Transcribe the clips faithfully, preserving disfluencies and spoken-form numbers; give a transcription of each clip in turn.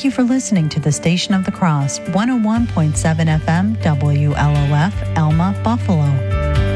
Thank you for listening to the Station of the Cross, one oh one point seven F M, W L O F, Elma, Buffalo.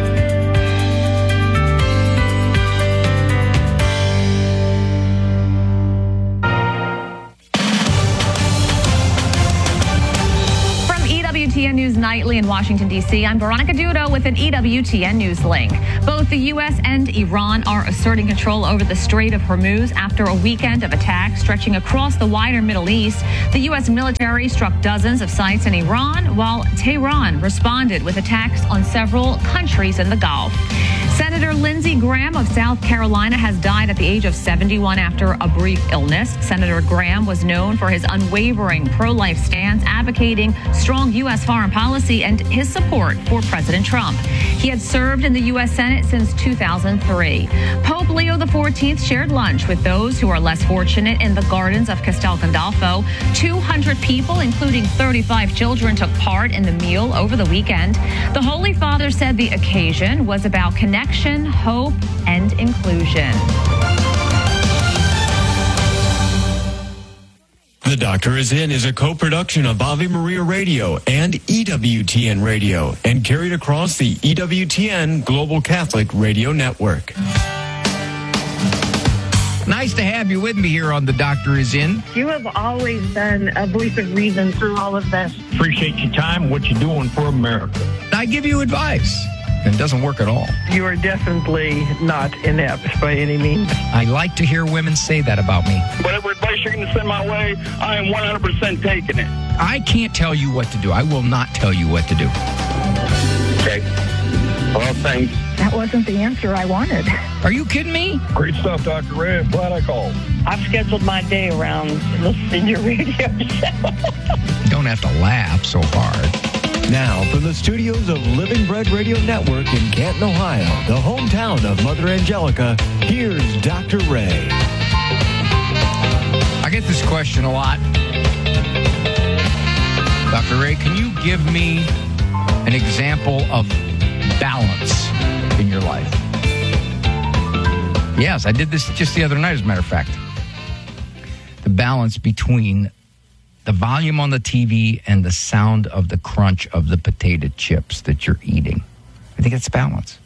E W T N News Nightly in Washington, D C, I'm Veronica Dudo with an E W T N News link. Both the U S and Iran are asserting control over the Strait of Hormuz after a weekend of attacks stretching across the wider Middle East. The U S military struck dozens of sites in Iran, while Tehran responded with attacks on several countries in the Gulf. Senator Lindsey Graham of South Carolina has died at the age of seventy-one after a brief illness. Senator Graham was known for his unwavering pro-life stance, advocating strong U S foreign policy and his support for President Trump. He had served in the U S Senate since two thousand three. Pope Leo the fourteenth shared lunch with those who are less fortunate in the gardens of Castel Gandolfo. two hundred people, including thirty-five children, took part in the meal over the weekend. The Holy Father said the occasion was about connection, hope, and inclusion. The Doctor Is In is a co-production of Ave Maria Radio and E W T N Radio and carried across the E W T N Global Catholic Radio Network. Nice to have you with me here on The Doctor Is In. You have always been a voice of reason through all of this. Appreciate your time, what you're doing for America. I give you advice, and it doesn't work at all. You are definitely not inept by any means. I like to hear women say that about me. Whatever advice you're going to send my way, I am one hundred percent taking it. I can't tell you what to do. I will not tell you what to do. Okay. Well, thanks. That wasn't the answer I wanted. Are you kidding me? Great stuff, Doctor Ray. I'm glad I called. I've scheduled my day around listening to your radio show. Don't have to laugh so hard. Now, from the studios of Living Bread Radio Network in Canton, Ohio, the hometown of Mother Angelica, here's Doctor Ray. I get this question a lot. Doctor Ray, can you give me an example of balance in your life? Yes, I did this just the other night, as a matter of fact. The balance between the volume on the T V and the sound of the crunch of the potato chips that you're eating. I think it's balance.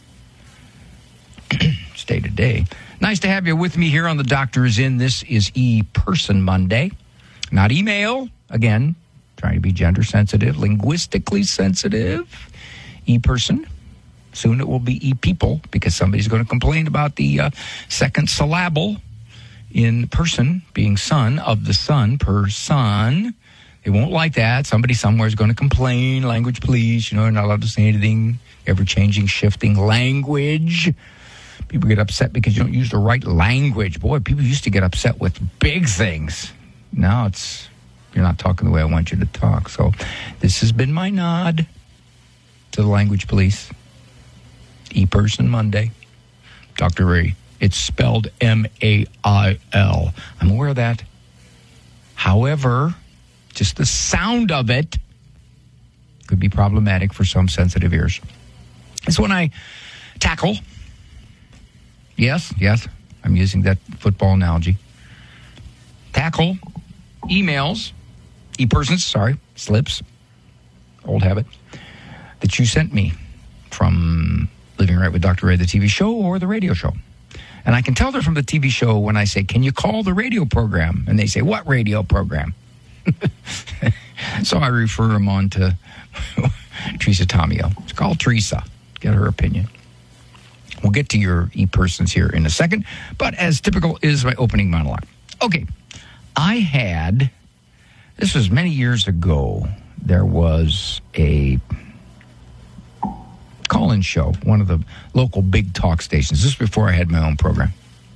Stay today. Nice to have you with me here on The Doctor Is In. This is E-Person Monday, not email. Again, trying to be gender sensitive, linguistically sensitive. E-Person. Soon it will be E-People, because somebody's going to complain about the uh, second syllable in person being son of the son per son. They won't like that. Somebody somewhere is going to complain. Language, please. You know, you're not allowed to say anything. Ever-changing, shifting language. People get upset because you don't use the right language. Boy, people used to get upset with big things. Now it's, you're not talking the way I want you to talk. So this has been my nod to the language police. E-Person Monday. Doctor Ray. It's spelled M A I L. I'm aware of that. However, just the sound of it could be problematic for some sensitive ears. It's when I tackle. Yes, yes, I'm using that football analogy. Tackle emails, e-persons, sorry, slips, old habit, that you sent me from Living Right with Doctor Ray, the T V show, or the radio show. And I can tell they're from the T V show when I say, can you call the radio program? And they say, what radio program? So I refer them on to Teresa Tomeo. It's called Teresa. Get her opinion. We'll get to your e-persons here in a second. But as typical is my opening monologue. Okay. I had, this was many years ago, there was a call-in show, one of the local big talk stations. This was before I had my own program.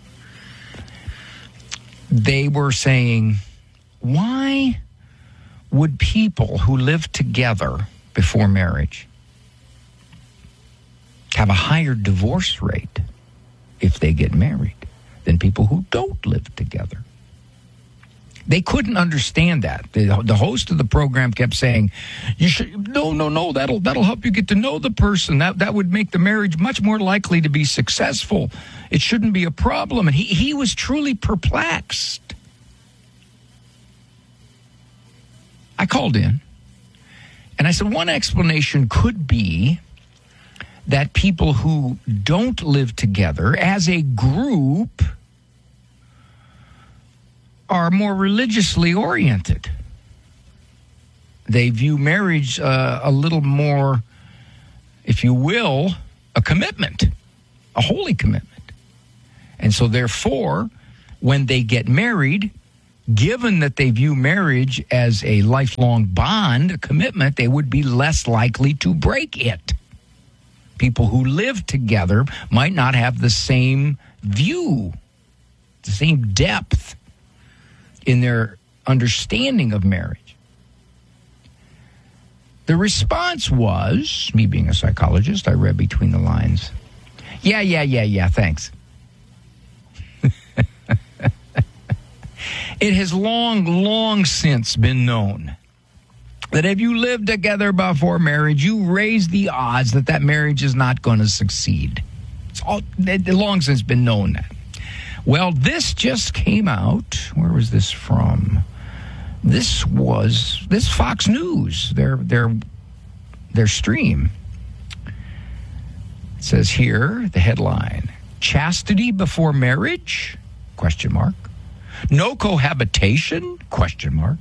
They were saying, why would people who live together before marriage have a higher divorce rate if they get married than people who don't live together? They couldn't understand that. The, the host of the program kept saying, "You should no, no, no. That'll that'll help you get to know the person. That that would make the marriage much more likely to be successful. It shouldn't be a problem." And he he was truly perplexed. called in, and I said one explanation could be that people who don't live together as a group are more religiously oriented. They view marriage uh, a little more, if you will, a commitment, a holy commitment. And so therefore, when they get married, given that they view marriage as a lifelong bond, a commitment, they would be less likely to break it. People who live together might not have the same view, the same depth in their understanding of marriage. The response was, me being a psychologist, I read between the lines. Yeah, yeah, yeah, yeah, thanks. It has long, long since been known that if you live together before marriage, you raise the odds that that marriage is not going to succeed. It's all, it, long since been known that. Well, this just came out. Where was this from? This was this Fox News, their their their stream. It says here, the headline, chastity before marriage? Question mark. No cohabitation? Question mark.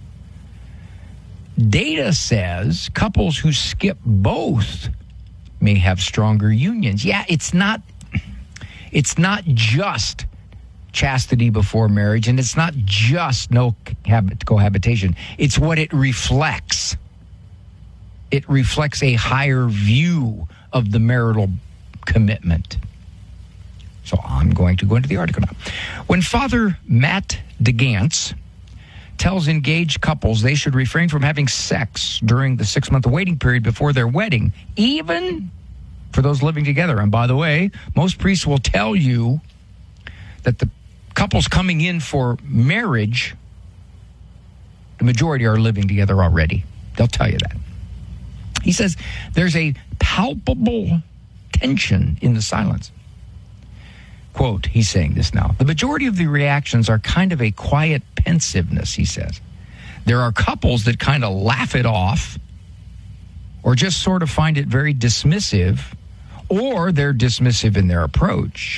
Data says couples who skip both may have stronger unions. Yeah, it's not it's not just chastity before marriage, and it's not just no cohabitation. It's what it reflects. It reflects a higher view of the marital commitment. So I'm going to go into the article now. When Father Matt DeGance tells engaged couples they should refrain from having sex during the six-month waiting period before their wedding, even for those living together. And by the way, most priests will tell you that the couples coming in for marriage, the majority are living together already. They'll tell you that. He says there's a palpable tension in the silence. Quote, he's saying this now. The majority of the reactions are kind of a quiet pensiveness, he says. There are couples that kind of laugh it off or just sort of find it very dismissive, or they're dismissive in their approach.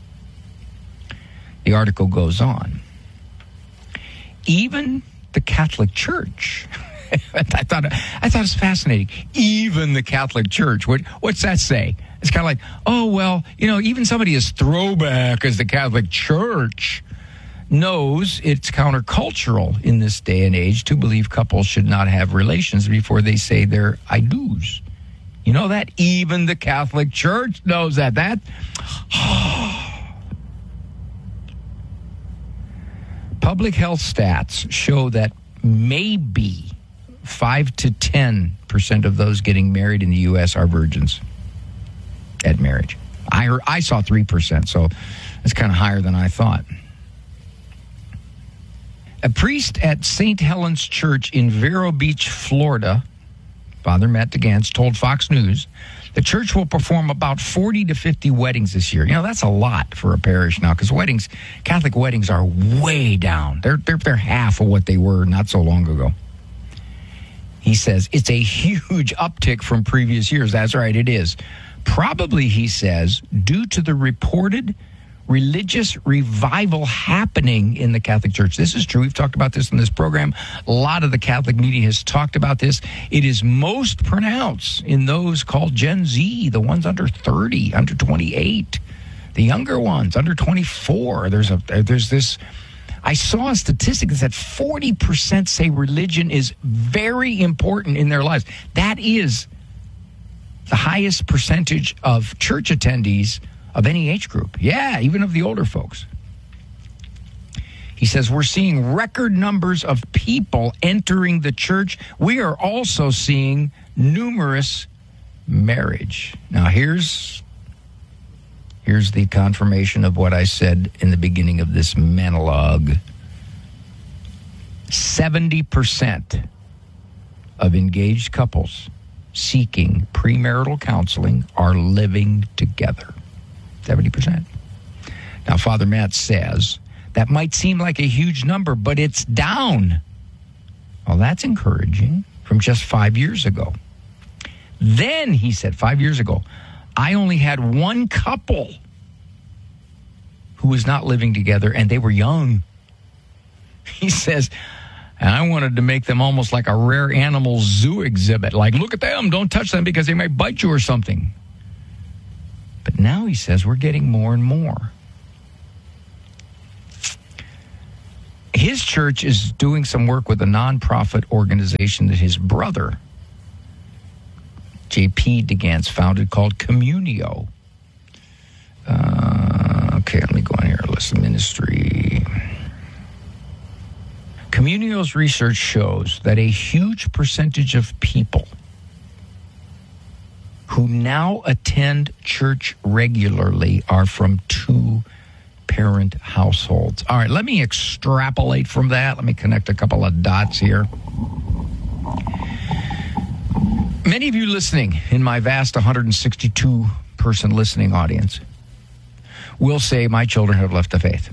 The article goes on. Even the Catholic Church, I thought I thought it was fascinating. Even the Catholic Church. What, what's that say? It's kind of like, oh, well, you know, even somebody as throwback as the Catholic Church knows it's countercultural in this day and age to believe couples should not have relations before they say their I do's. You know that? Even the Catholic Church knows that. That. Public health stats show that maybe five to ten percent of those getting married in the U S are virgins at marriage. I heard, I saw three percent, so it's kind of higher than I thought. A priest at Saint Helen's Church in Vero Beach, Florida, Father Matt DeGance, told Fox News the church will perform about forty to fifty weddings this year. You know, that's a lot for a parish now, because weddings, Catholic weddings are way down. They're, they're, they're half of what they were not so long ago. He says it's a huge uptick from previous years. That's right, it is. Probably, he says, due to the reported religious revival happening in the Catholic Church. This is true. We've talked about this in this program. A lot of the Catholic media has talked about this. It is most pronounced in those called Gen Z, the ones under thirty, under twenty-eight, the younger ones, under twenty-four. There's a there's this. I saw a statistic that said forty percent say religion is very important in their lives. That is the highest percentage of church attendees of any age group. Yeah, even of the older folks. He says, we're seeing record numbers of people entering the church. We are also seeing numerous marriage. Now, here's, here's the confirmation of what I said in the beginning of this monologue. seventy percent of engaged couples seeking premarital counseling are living together. seventy percent. Now, Father Matt says that might seem like a huge number, but it's down. Well, that's encouraging from just five years ago. Then, he said, five years ago, I only had one couple who was not living together, and they were young. He says, and I wanted to make them almost like a rare animal zoo exhibit. Like, look at them, don't touch them because they might bite you or something. But now, he says, we're getting more and more. His church is doing some work with a nonprofit organization that his brother, J P DeGance, founded called Communio. Uh, okay, let me go in here. Listen, ministry. Communio's research shows that a huge percentage of people who now attend church regularly are from two parent households. All right, let me extrapolate from that. Let me connect a couple of dots here. Many of you listening in my vast one hundred sixty-two person listening audience will say, my children have left the faith.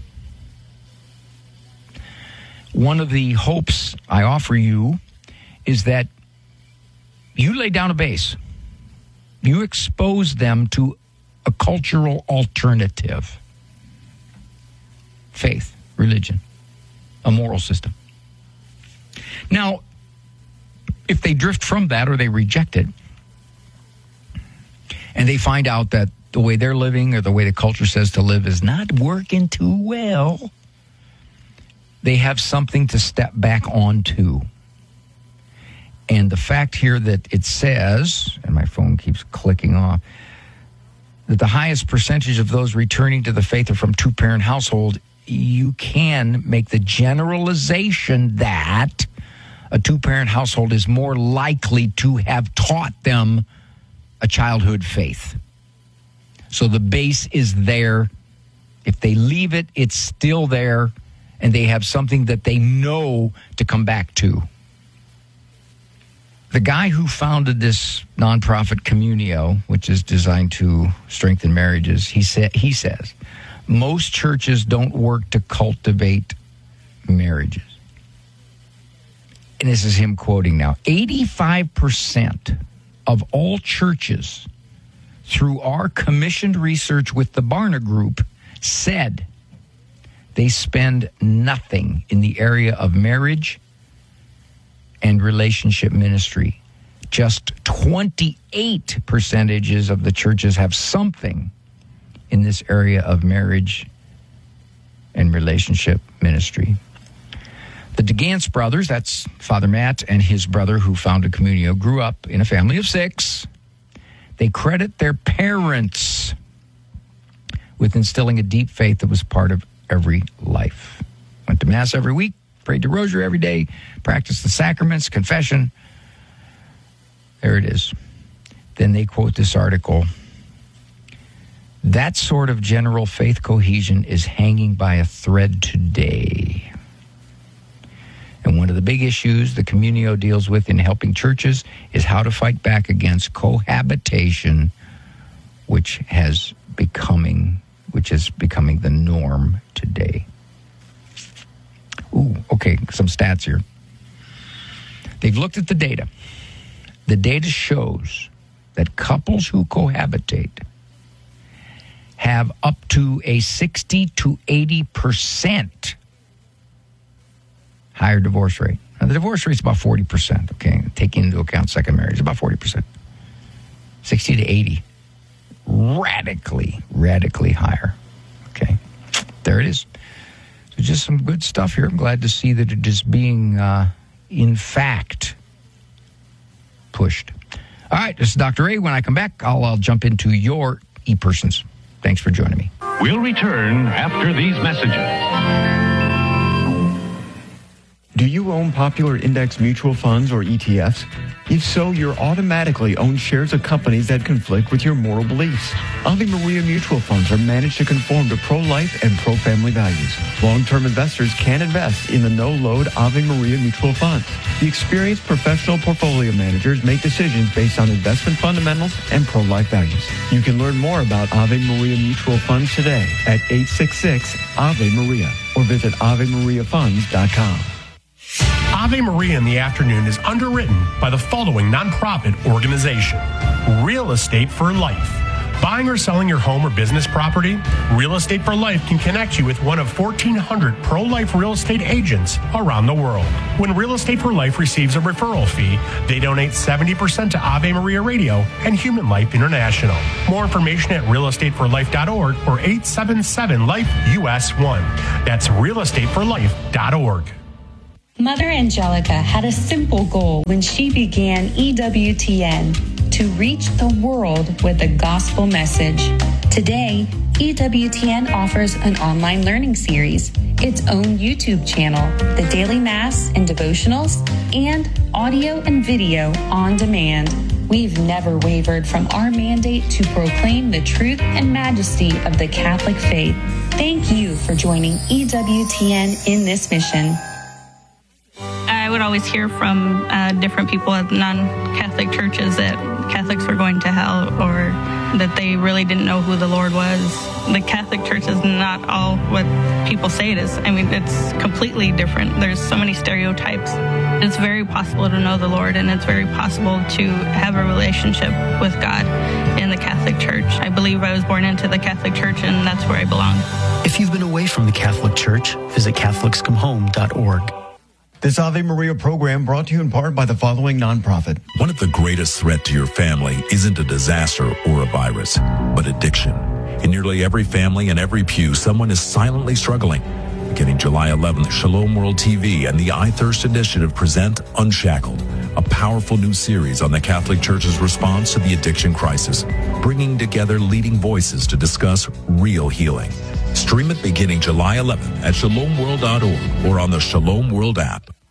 One of the hopes I offer you is that you lay down a base. You expose them to a cultural alternative. Faith, religion, a moral system. Now, if they drift from that or they reject it, and they find out that the way they're living or the way the culture says to live is not working too well, they have something to step back onto. And the fact here that it says, and my phone keeps clicking off, that the highest percentage of those returning to the faith are from two-parent household, you can make the generalization that a two-parent household is more likely to have taught them a childhood faith. So the base is there. If they leave it, it's still there, and they have something that they know to come back to. The guy who founded this nonprofit Communio, which is designed to strengthen marriages, he said he says, most churches don't work to cultivate marriages. And this is him quoting now. eighty-five percent of all churches through our commissioned research with the Barna Group said they spend nothing in the area of marriage and relationship ministry. Just twenty-eight percentages of the churches have something in this area of marriage and relationship ministry. The DeGance brothers, that's Father Matt and his brother who founded Communio, grew up in a family of six. They credit their parents with instilling a deep faith that was part of every life. Went to Mass every week, prayed the rosary every day, practiced the sacraments, confession. There it is. Then they quote this article. That sort of general faith cohesion is hanging by a thread today. And one of the big issues the Communio deals with in helping churches is how to fight back against cohabitation, which has becoming, which is becoming the norm today. Ooh, okay, some stats here. They've looked at the data. The data shows that couples who cohabitate have up to a sixty to eighty percent higher divorce rate. Now, the divorce rate's about forty percent, okay? Taking into account second marriage, about forty percent. sixty to eighty. Radically, radically higher. Okay? There it is. So just some good stuff here. I'm glad to see that it is being, uh, in fact, pushed. All right, this is Doctor A. When I come back, I'll, I'll jump into your e-persons. Thanks for joining me. We'll return after these messages. Do you own popular index mutual funds or E T Fs? If so, you're automatically own shares of companies that conflict with your moral beliefs. Ave Maria mutual funds are managed to conform to pro-life and pro-family values. Long-term investors can invest in the no-load Ave Maria mutual funds. The experienced professional portfolio managers make decisions based on investment fundamentals and pro-life values. You can learn more about Ave Maria mutual funds today at eight six six, A V E, Maria or visit ave maria funds dot com. Ave Maria in the Afternoon is underwritten by the following nonprofit organization: Real Estate for Life. Buying or selling your home or business property? Real Estate for Life can connect you with one of fourteen hundred pro-life real estate agents around the world. When Real Estate for Life receives a referral fee, they donate seventy percent to Ave Maria Radio and Human Life International. More information at real estate for life dot org or eight seven seven life U S one. That's real estate for life dot org. Mother Angelica had a simple goal when she began E W T N: to reach the world with a gospel message. Today, E W T N offers an online learning series, its own YouTube channel, the daily mass and devotionals, and audio and video on demand. We've never wavered from our mandate to proclaim the truth and majesty of the Catholic faith. Thank you for joining E W T N in this mission. I would always hear from uh, different people at non-Catholic churches that Catholics were going to hell, or that they really didn't know who the Lord was. The Catholic Church is not all what people say it is. I mean, it's completely different. There's so many stereotypes. It's very possible to know the Lord, and it's very possible to have a relationship with God in the Catholic Church. I believe I was born into the Catholic Church, and that's where I belong. If you've been away from the Catholic Church, visit catholics come home dot org. This Ave Maria program brought to you in part by the following nonprofit. One of the greatest threats to your family isn't a disaster or a virus, but addiction. In nearly every family and every pew, someone is silently struggling. Beginning July eleventh, Shalom World T V and the I Thirst Initiative present Unshackled, a powerful new series on the Catholic Church's response to the addiction crisis, bringing together leading voices to discuss real healing. Stream it beginning July eleventh at shalom world dot org or on the Shalom World app.